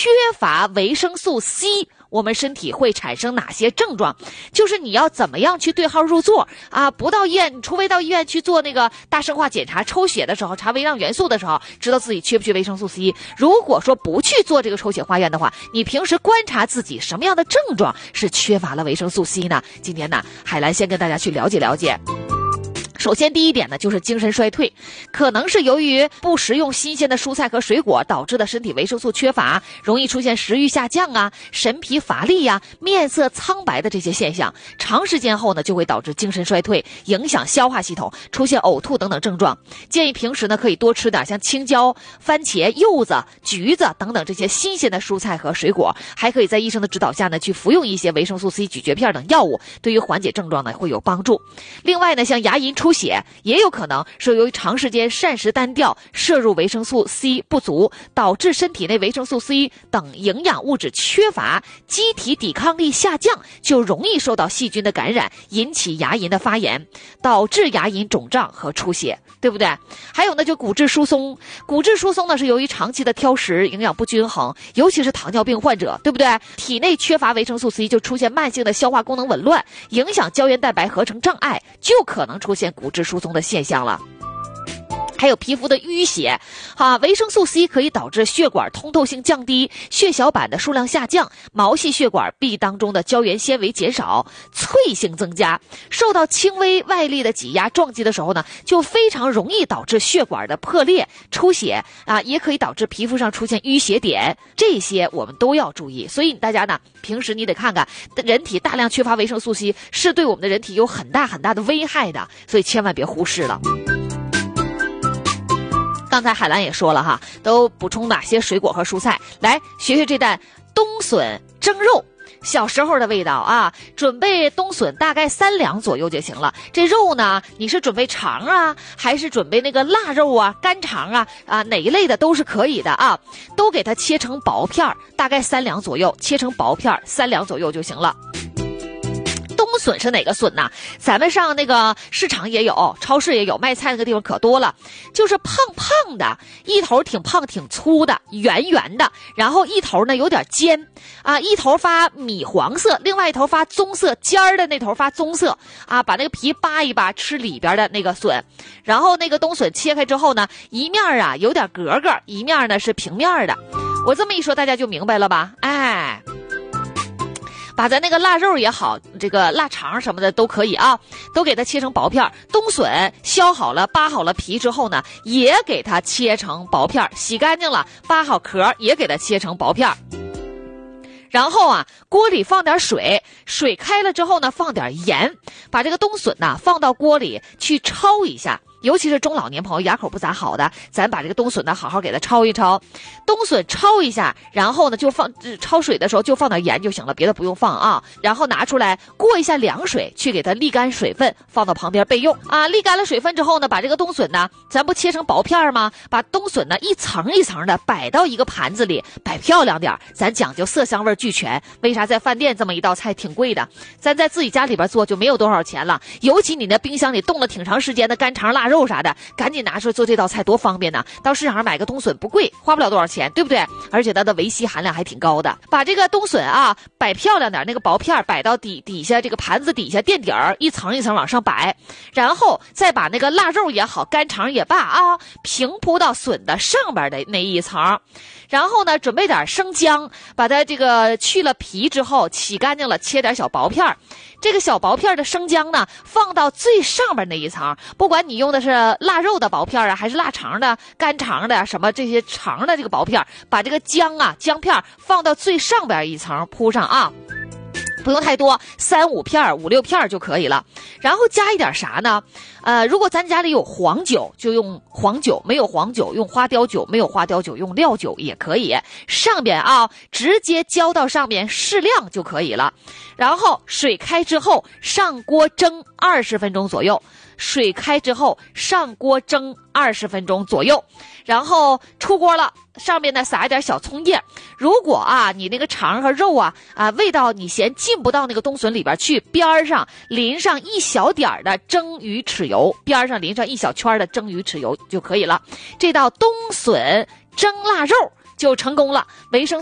缺乏维生素 C，我们身体会产生哪些症状？就是你要怎么样去对号入座啊？不到医院，除非到医院去做那个大生化检查、抽血的时候查微量元素的时候，知道自己缺不缺维生素 C。如果说不去做这个抽血化验的话，你平时观察自己什么样的症状是缺乏了维生素 C 呢？今天呢，海兰先跟大家去了解了解。首先第一点呢，就是精神衰退，可能是由于不食用新鲜的蔬菜和水果导致的身体维生素缺乏，容易出现食欲下降啊、神疲乏力呀、面色苍白的这些现象。长时间后呢，就会导致精神衰退，影响消化系统，出现呕吐等等症状。建议平时呢，可以多吃点像青椒、番茄、柚子、橘子等等这些新鲜的蔬菜和水果，还可以在医生的指导下呢，去服用一些维生素 C 咀嚼片等药物，对于缓解症状呢会有帮助。另外呢，像牙龈出血也有可能是由于长时间膳食单调，摄入维生素 C 不足，导致身体内维生素 C 等营养物质缺乏，机体抵抗力下降，就容易受到细菌的感染，引起牙龈的发炎，导致牙龈肿胀和出血，对不对？还有呢，就骨质疏松。骨质疏松呢，是由于长期的挑食，营养不均衡，尤其是糖尿病患者，对不对？体内缺乏维生素 C， 就出现慢性的消化功能紊乱，影响胶原蛋白合成障碍，就可能出现骨质疏松的现象了。还有皮肤的淤血维生素 C 可以导致血管通透性降低，血小板的数量下降，毛细血管壁当中的胶原纤维减少，脆性增加。受到轻微外力的挤压撞击的时候呢，就非常容易导致血管的破裂出血也可以导致皮肤上出现淤血点，这些我们都要注意。所以大家呢，平时你得看看人体大量缺乏维生素 C 是对我们的人体有很大很大的危害的，所以千万别忽视了。刚才海兰也说了都补充哪些水果和蔬菜，来学学这道冬笋蒸肉。小时候的味道准备冬笋大概3两左右就行了。这肉呢，你是准备肠还是准备那个腊肉干肠哪一类的都是可以的都给它切成薄片，大概3两左右，切成薄片3两左右就行了。冬笋是哪个笋呢？咱们上那个市场也有，超市也有，卖菜那个地方可多了，就是胖胖的，一头挺胖挺粗的，圆圆的，然后一头呢有点尖一头发米黄色，另外一头发棕色，尖儿的那头发棕色把那个皮扒一扒，吃里边的那个笋。然后那个冬笋切开之后呢，一面有点格格，一面呢是平面的。我这么一说大家就明白了吧？把咱那个腊肉也好，这个腊肠什么的都可以都给它切成薄片。冬笋削好了扒好了皮之后呢，也给它切成薄片，洗干净了扒好壳也给它切成薄片。然后锅里放点水，水开了之后呢，放点盐，把这个冬笋放到锅里去焯一下。尤其是中老年朋友牙口不咋好的，咱把这个冬笋呢好好给它焯一焯。冬笋焯一下，然后呢就焯水的时候就放点盐就行了，别的不用放然后拿出来过一下凉水，去给它沥干水分，放到旁边备用沥干了水分之后呢，把这个冬笋呢，咱不切成薄片吗？把冬笋呢一层一层的摆到一个盘子里，摆漂亮点，咱讲究色香味俱全。为啥在饭店这么一道菜挺贵的？咱在自己家里边做就没有多少钱了。尤其你那冰箱里冻了挺长时间的干肠腊肉啥的，赶紧拿出来做这道菜多方便呢。到市场上买个冬笋不贵，花不了多少钱，对不对？而且它的维 C 含量还挺高的。把这个冬笋摆漂亮点，那个薄片摆到底下这个盘子底下垫底儿，一层一层往上摆，然后再把那个腊肉也好，干肠也罢平铺到笋的上边的那一层。然后呢，准备点生姜，把它这个去了皮之后洗干净了，切点小薄片。这个小薄片的生姜呢，放到最上边那一层，不管你用的是腊肉的薄片还是腊肠的、干肠的什么这些肠的这个薄片，把这个姜片放到最上边一层铺上不用太多，3、5片、5、6片就可以了。然后加一点啥呢？如果咱家里有黄酒，就用黄酒；没有黄酒，用花雕酒；没有花雕酒，用料酒也可以。上边直接浇到上面，适量就可以了。然后水开之后上锅蒸20分钟左右。水开之后上锅蒸20分钟左右，然后出锅了，上面呢撒一点小葱叶。如果你那个肠和肉味道你嫌进不到那个冬笋里边去，边上淋上一小点的蒸鱼豉油，边上淋上一小圈的蒸鱼豉油就可以了。这道冬笋蒸腊肉就成功了。维生